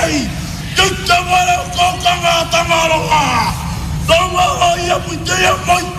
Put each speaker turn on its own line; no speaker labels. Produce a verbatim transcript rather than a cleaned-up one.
ai. Tuta mara ko kanga tamaro ha. Toma ai apu te ai.